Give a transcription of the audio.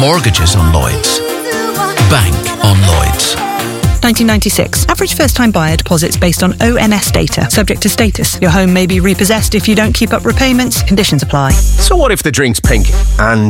Mortgages on Lloyds. Bank on Lloyds. 1996. Average first-time buyer deposits based on ONS data. Subject to status. Your home may be repossessed if you don't keep up repayments. Conditions apply. So what if the drink's pink and